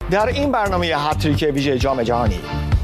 در این برنامه هتریک ویژه جام جهانی،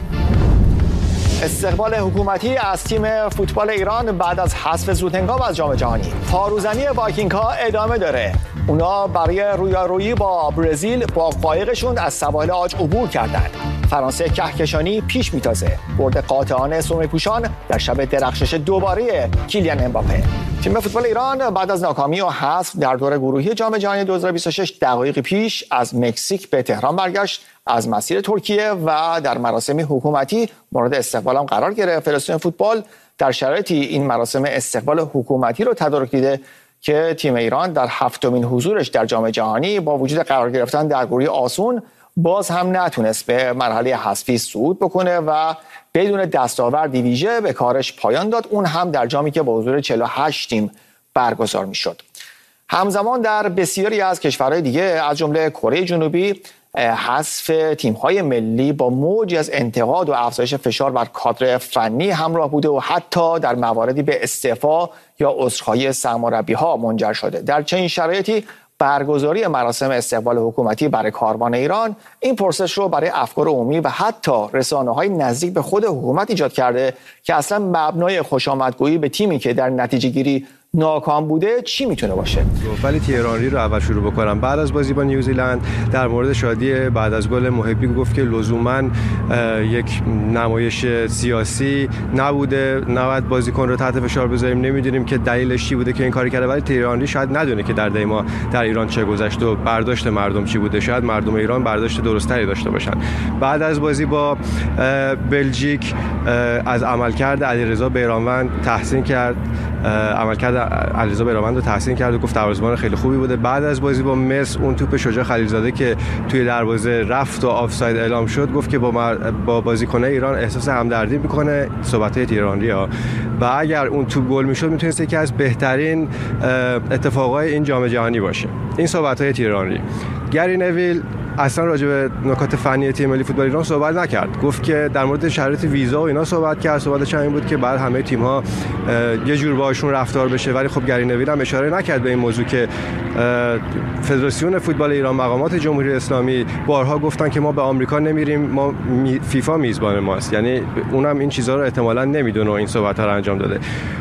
استقبال حکومتی از تیم فوتبال ایران بعد از حذف زودهنگام از جام جهانی. پاروزنی وایکینگ ها ادامه داره. اونا برای رویارویی با برزیل با قایقشون از سواحل عاج عبور کردند. فرانسه کهکشانی پیش میتازه. برد قاطعانه سرمه‌پوشان در شب درخشش دوباره کیلیان امباپه. تیم فوتبال ایران بعد از ناکامی و حذف در دور گروهی جام جهانی 2026 دقایقی پیش از مکزیک به تهران برگشت، از مسیر ترکیه و در مراسم حکومتی مورد استقبال هم قرار گرفت. فدراسیون فوتبال در شرایطی این مراسم استقبال حکومتی رو تدارک دیده که تیم ایران در 7مین حضورش در جام جهانی با وجود قرار گرفتن در گروهی آسون باز هم نتونست به مرحله حذفی صعود بکنه و بدون دستاوردی ویژه به کارش پایان داد، اون هم در جامی که با حضور 48 تیم برگزار میشد. همزمان در بسیاری از کشورهای دیگه از جمله کره جنوبی حذف تیم‌های ملی با موجی از انتقاد و افزایش فشار بر کادر فنی همراه بوده و حتی در مواردی به استعفا یا عذرخواهی سرمربی‌ها منجر شده. در چنین شرایطی برگزاری مراسم استقبال حکومتی برای کاروان ایران این پرسش رو برای افکار عمومی و حتی رسانه‌های نزدیک به خود حکومت ایجاد کرده که اصلا مبنای خوشامدگویی به تیمی که در نتیجه گیری ناکام بوده چی میتونه باشه؟ ولی تهرانی رو اول شروع بکنم. بعد از بازی با نیوزیلند در مورد شادی بعد از گل محبی گفت که لزوما یک نمایش سیاسی نبوده، نباید بازیکن رو تحت فشار بذاریم، نمیدونیم که دلیلش چی بوده که این کاری کرده. ولی تهرانی شاید ندونه که در دای ما در ایران چه گذشت و برداشت مردم چی بوده. شاید مردم ایران برداشت درستری داشته باشن. بعد از بازی با بلژیک از عملکرد علیرضا بیرانوند تحسین کرد، عملکرد علیرضا بیرانوند رو تحسین کرد و گفت دروازه‌بان خیلی خوبی بوده. بعد از بازی با مصر اون توپ شجاع خلیلزاده که توی دروازه رفت و آفساید اعلام شد گفت که با بازیکن‌های ایران احساس همدردی میکنه. صحبت‌های تهرانی‌ها و اگر اون توپ گل میشد میتونست یکی از بهترین اتفاقای این جام جهانی باشه. این صحبت‌های تهرانی. گری نویل اصلا راجع به نکات فنی تیم ملی فوتبال ایران صحبت نکرد. گفت که در مورد شرایط ویزا و اینا صحبت کرد. صحبتش این بود که بعد همه تیم‌ها یه جور باهاشون رفتار بشه. ولی خب گری نویل هم اشاره نکرد به این موضوع که فدراسیون فوتبال ایران، مقامات جمهوری اسلامی بارها گفتن که ما به آمریکا نمیریم، ما فیفا میزبان ماست. یعنی اونم این چیزها رو احتمالاً نمیدونه و این صحبت‌ها رو انجام داده.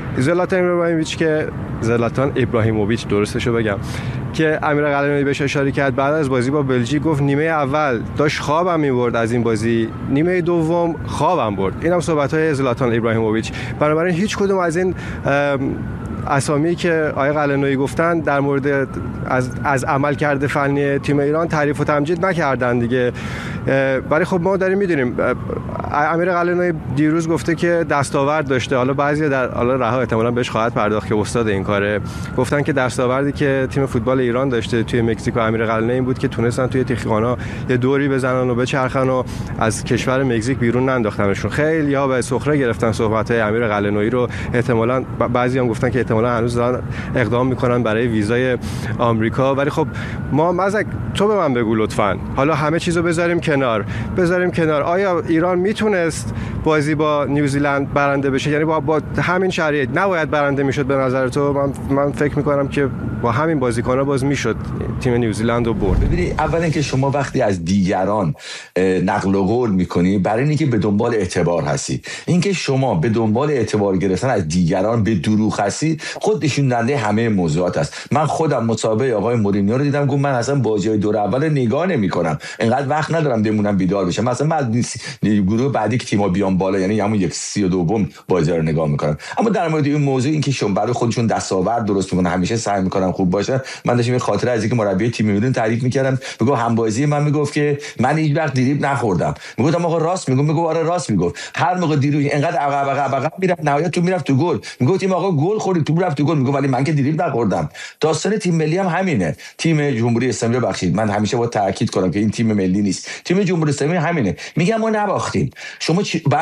زلاتان ابراهیموویچ درستشو بگم که امیر قلعه‌نویی بهش اشاره کرد بعد از بازی با بلژیک، گفت نیمه اول داشت خوابم می‌برد از این بازی، نیمه دوم خوابم برد. اینم صحبت‌های زلاتان ابراهیموویچ. بنابراین هیچ کدوم از این اسامی که آقای قلعه‌نویی گفتن در مورد از عملکرد فنی تیم ایران تعریف و تمجید نکردن دیگه. ولی خب ما داریم می‌دونیم امیر قلعه‌نویی دیروز گفته که دستاورد داشته. حالا بعضی حالا رها احتمالاً بهش خواهد پرداخت که استاد این کاره. گفتن که دستاوردی که تیم فوتبال ایران داشته توی مکزیک و امیر قلعه‌نویی این بود که تونستن توی تیخیخانا یه دوری بزنن و بچرخن و از کشور مکزیک بیرون ننداختنشون. خیلی ها به سخره گرفتن صحبت‌های امیر قلعه‌نویی رو. احتمالاً بعضیام گفتن که احتمالاً هنوز دارن اقدام میکنن برای ویزای آمریکا. ولی خب ما مزک تو به من بگو لطفاً، حالا همه چیزو بذاریم کنار. آیا ایران میتونست بازی با نیوزیلند برنده بشه؟ یعنی با همین شرایط نباید برنده میشد به نظر تو؟ من فکر میکنم که با همین بازیکن‌ها باز میشد تیم نیوزیلند رو برد. ببینید، اول اینکه شما وقتی از دیگران نقل و قول میکنی برای اینکه به دنبال اعتبار هستی، اینکه شما به دنبال اعتبار گرفتن از دیگران به دروغ هستی، خود نشون دهنده همه موضوعات است. من خودم مسابقه آقای مورینیو رو دیدم، گفتم من اصلا بازی‌های دور اول نگاه نمی‌کنم، اینقدر وقت ندارم بمونم بیدار بشم. مثلا من گروه بعدی که تیم‌ها بیان بالا، یعنی همون 1/32 بازی رو نگاه می‌کنم. اما در مورد این موضوع، اینکه شما برای خودشون دستاورد درست می‌کنن، همیشه سعی می‌کنن خوب باشه. من داشتم یه خاطره از اینکه مربی تیم ملی تعریف می‌کردم، میگفت همبازی من میگفت که من هیچ وقت دریبل نخوردم. میگفتم آقا راست میگم، میگفت آره راست میگفت. هر موقع دریبل اینقدر عقب میرفت، نهایت تو میرفت تو گل. میگفتیم آقا گل خوردی، تو رفت تو گل. میگفت ولی من که دریبل نخوردم. داستان تیم ملی هم همینه. تیم جمهوری اسلامی، ببخشید من همیشه با تاکید کنم که این تیم ملی نیست، تیم جمهوری اسلامی همینه. میگم ما نباختیم. شما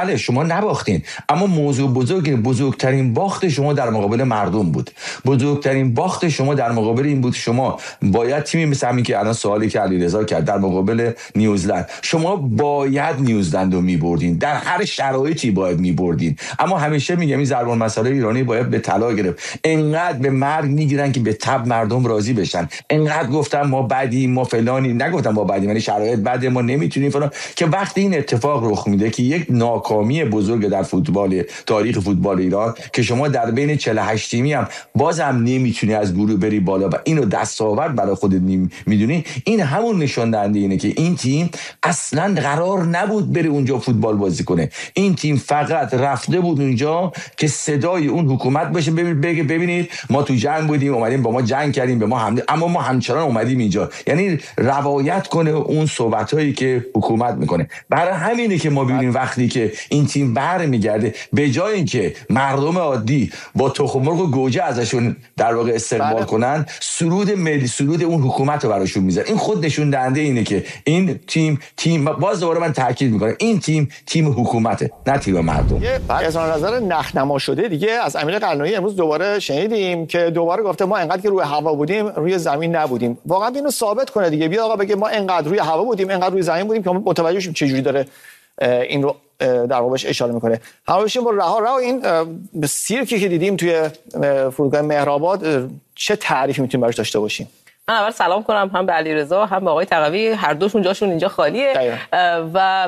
بله شما نباختین، اما موضوع بزرگترین باخت شما در مقابل مردم بود. بزرگترین باخت شما در مقابل این بود شما باید تیمی مثل همین که الان سوالی که علیرضا کرد در مقابل نیوزلند، شما باید نیوزلند رو میبردین، در هر شرایطی باید میبردین. اما همیشه میگم این ضرب المثل ایرانی باید به طلا گرفت. انقدر به مرگ میگیرن که به تب مردم راضی بشن. انقدر گفتم ما بدیم، ما فلانی، نگفتم ما بدیم یعنی شرایط بده ما نمیتونیم فلان، که وقتی این اتفاق رخ میده که یک ناکامی بزرگ در فوتبال، تاریخ فوتبال ایران، که شما در بین 48 تیمی هم بازم نمیتونی از گروه بری بالا و اینو دستاورد برای خودت میدونی، این همون نشون دهنده اینه که این تیم اصلا قرار نبود بره اونجا فوتبال بازی کنه. این تیم فقط رفته بود اونجا که صدای اون حکومت بشه، بگه ببینید ما تو جنگ بودیم، اومدیم با ما جنگ کردیم، به ما حمله، اما ما همچنان اومدیم اینجا. یعنی روایت کنه اون صحبتایی که حکومت میکنه. برای همینه که ما ببینیم وقتی که این تیم برمیگرده، به جای اینکه مردم عادی با تخم مرغ و گوجه ازشون در واقع استقبال کنن، سرود ملی، سرود اون حکومت رو براشون میذاره. این خود نشون دهنده اینه که این تیم باز دوباره من تاکید میکنم، این تیم حکومته نه تیم مردم. یه اظهار نظر نخنما شده دیگه از امیر قلنویی امروز دوباره شنیدیم که دوباره گفته ما انقدر که روی هوا بودیم روی زمین نبودیم. واقعا اینو ثابت کنه دیگه، بیا آقا بگه ما انقدر روی هوا بودیم انقدر روی زمین بودیم که ما متوجه شیم چه جوری داره این رو در واقعش اشاره میکنه. همه بشیم با رها این سیرکی که دیدیم توی فرودگاه مهرآباد چه تعریفی میتونیم براش داشته باشیم؟ من اول سلام کنم هم به علیرضا هم به آقای تقوی، هر دوشون جاشون اینجا خالیه و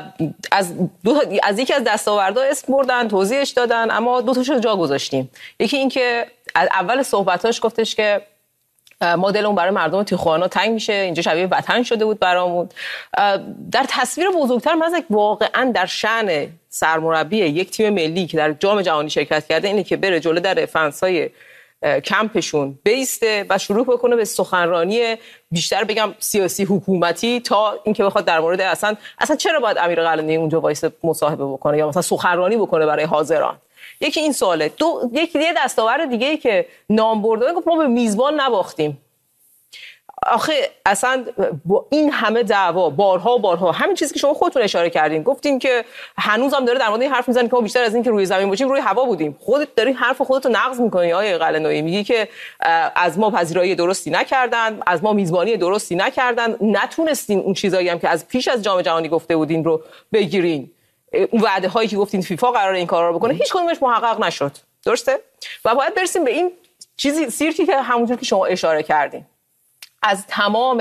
از یکی از دستاوردها اسم بردن، توضیحش دادن، اما دو تاشو جا گذاشتیم. یکی این که اول صحبتاش گفتش که ما دلمون برای مردم تیخوانا تنگ میشه، اینجا شبیه وطن شده بود برامون. در تصویر بزرگتر من واقعا در شأن سرمربی یک تیم ملی که در جام جهانی شرکت کرده اینه که بره جلوی در فنس‌های کمپشون بیسته و شروع بکنه به سخنرانی بیشتر بگم سیاسی حکومتی تا اینکه بخواد در مورد اصلا چرا باید امیر قلعه‌نویی اونجا وایس مصاحبه بکنه یا مثلا سخنرانی بکنه برای حاضران. یکی این سواله. یکی دستاورد دیگه ای که نام برده، گفت ما به میزبان نباختیم. آخه اصلا با این همه دعوا بارها همین چیزی که شما خودتون اشاره کردین، گفتین که هنوزم داره در مورد این حرف میزنه که ما بیشتر از این که روی زمین باشیم روی هوا بودیم. خودت داری حرف خودت رو نقض میکنی آقای قلعه‌نویی، میگی که از ما پذیرایی درستی نکردن، از ما میزبانی درستی نکردن، نتونستین اون چیزایی هم که از پیش از جام جهانی گفته بودین رو بگیرین. اون وعده هایی که گفتین فیفا قراره این کارا رو بکنه هیچ کدومش محقق نشد. درسته؟ و باید برسیم به این چیزی سیرکی که همونجور که شما اشاره کردین، از تمام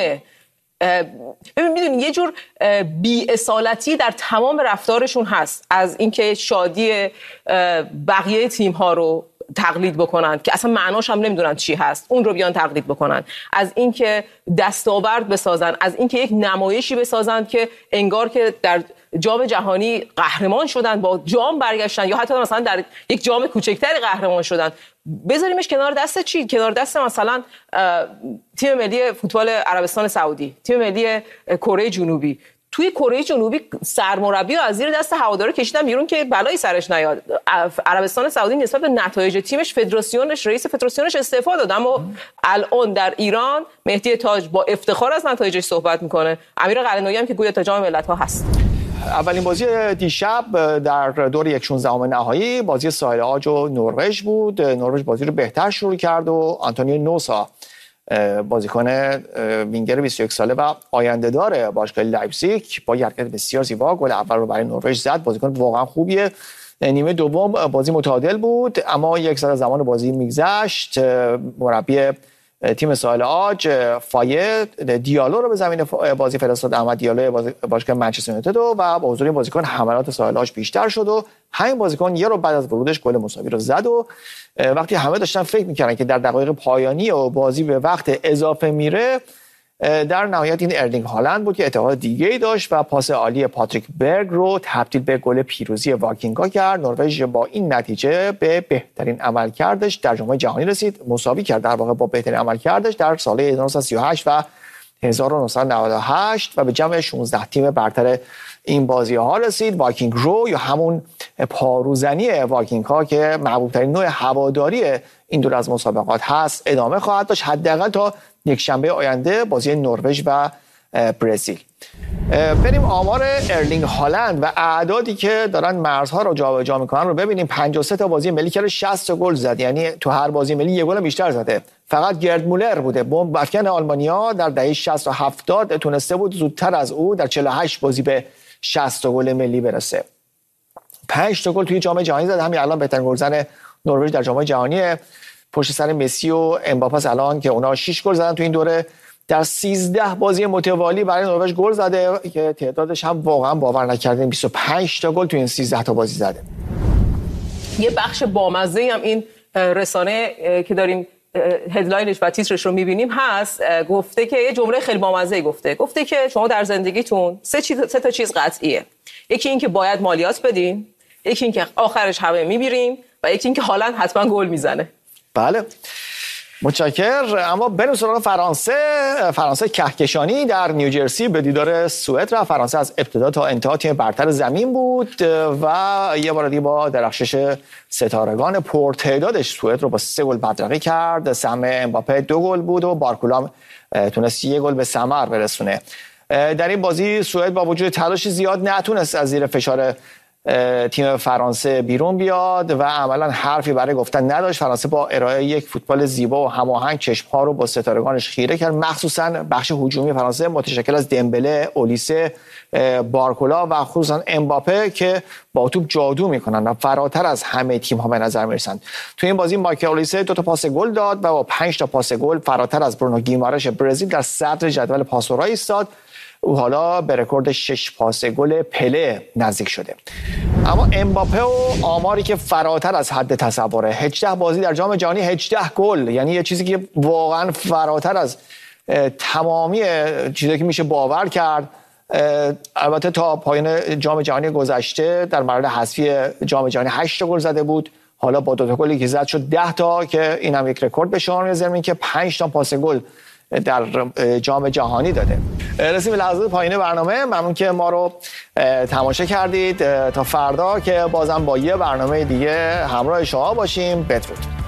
میدونی یه جور بی‌اصالتی در تمام رفتارشون هست، از اینکه شادی بقیه تیم ها رو تقلید بکنن که اصلا معناش هم نمیدونن چی هست، اون رو بیان تقلید بکنن، از اینکه دستاورد بسازن، از اینکه یک نمایشی بسازن که انگار که در جام جهانی قهرمان شدن، با جام برگشتن یا حتی مثلا در یک جام کوچکتری قهرمان شدن. بذاریمش کنار دست چی؟ کنار دست مثلا تیم ملی فوتبال عربستان سعودی، تیم ملی کره جنوبی. توی کره جنوبی سرمربی رو از زیر دست هوادارا کشیدن بیرون که بلایی سرش نیاد. عربستان سعودی نسبت به نتایج تیمش رئیس فدراسیونش استعفا داد، اما الان در ایران مهدی تاج با افتخار از نتایجش صحبت میکنه. امیر قلعه‌نویی هم که گویا تا جام ملت‌ها هست. اولین بازی دیشب در دور 1/16 نهایی بازی ساحل عاج و نروژ بود. نروژ بازی رو بهتر شروع کرد و آنتونیو نوسا بازیکن وینگر 21 ساله و آینده دار باشگاه لایپزیگ با حرکت بسیار زیبا گل اول رو برای نروژ زد. بازیکن واقعا خوبیه. نیمه دوم بازی متعادل بود، اما یک ساعت زمان بازی میگذشت. مربی تیم ساحل عاج فایه دیالو رو به زمین بازی فرستاد. احمد دیالو باشگاه منچستر یونایتد و با حضور بازیکن حملات ساحل عاج بیشتر شد و همین بازیکن یه رو بعد از ورودش گل مساوی رو زد و وقتی همه داشتن فکر می‌کردن که در دقایق پایانی و بازی به وقت اضافه میره، در نهایت این ارلینگ هالند بود که اتحاد دیگه‌ای داشت و پاس عالی پاتریک برگ رو تبدیل به گل پیروزی واکینگا کرد. نروژ با این نتیجه به بهترین عملکردش در جام جهانی رسید، مساوی کرد در واقع با بهترین عملکردش در سال‌های 1938 و 1998 و به جمع 16 تیم برتر این بازی‌ها رسید. واکینگ رو یا همون پاروزنی واکینگ‌ها که محبوب‌ترین نوع هواداری این دور از مسابقات هست ادامه خواهد داشت، حداقل تا یک شنبه آینده بازی نروژ و برزیل. بریم آمار ارلینگ هالند و اعدادی که دارن مرزها رو جابجا میکنن رو ببینیم. 53 تا بازی ملی کرده، 60 گل زد، یعنی تو هر بازی ملی یه گل بیشتر زده. فقط گرد مولر بوده بمب افکن آلمانیا در دهه 60 و 70 تونسته بود زودتر از او در 48 بازی به 60 گل ملی برسه. 5 تا گل توی جام جهانی زد، همین الان بهترین گلزن نروژ در جام جهانی، پشت سر مسی و امباپه الان که اونا 6 گل زدن تو این دوره. در 13 بازی متوالی برای نروژ گل زده که تعدادش هم واقعا باور نکردنی، 25 تا گل تو این 13 تا بازی زده. یه بخش بامزه هم این رسانه که داریم هدلاینش و تیترش رو میبینیم هست، گفته که یه جمله خیلی بامزه گفته که شما در زندگیتون سه تا چیز قطعیه. یکی این که باید مالیات بدین، یکی این که آخرش همه میمیریم و یکی این که هالند حتما گل میزنه. بله متشکر. اما بریم سراغ فرانسه کهکشانی در نیوجرسی به دیدار سوئد رفت. فرانسه از ابتدا تا انتها تیم برتر زمین بود و یه بار دیگه با درخشش ستارگان پرتعدادش سوئد رو با 3 گل بدرقه کرد. سهم امباپه 2 گل بود و بارکولا تونست 1 گل به ثمر برسونه. در این بازی سوئد با وجود تلاش زیاد نتونست از زیر فشار تیم فرانسه بیرون بیاد و عملا حرفی برای گفتن نداشت. فرانسه با ارائه یک فوتبال زیبا و هماهنگ چشم‌ها رو با ستارگانش خیره کرد، مخصوصا بخش هجومی فرانسه متشکل از دمبله، اولیسه، بارکولا و خصوصا امباپه که با توپ جادو میکنن و فراتر از همه تیم‌ها به نظر میرسن. تو این بازی مایکل اولیسه 2 تا پاس گل داد و با 5 تا پاس گل فراتر از برونو گیمارش برزیل در صدر جدول پاسورها ایستاد. او حالا به رکورد 6 پاس گل پله نزدیک شده. اما امباپه و آماری که فراتر از حد تصوره، 18 بازی در جام جهانی، 18 گل، یعنی یه چیزی که واقعا فراتر از تمامی چیزی که میشه باور کرد. البته تا پایان جام جهانی گذشته در مراحل حذفی جام جهانی 8 گل زده بود، حالا با 2 تا گلی که زد شد 10 تا که این هم یک رکورد به شمار میاد، ضمن اینکه 5 تا پاس گل در جام جهانی داده. رسیم به لحظات پایین برنامه. ممنون که ما رو تماشا کردید. تا فردا که بازم با یه برنامه دیگه همراه شما باشیم. بدرود.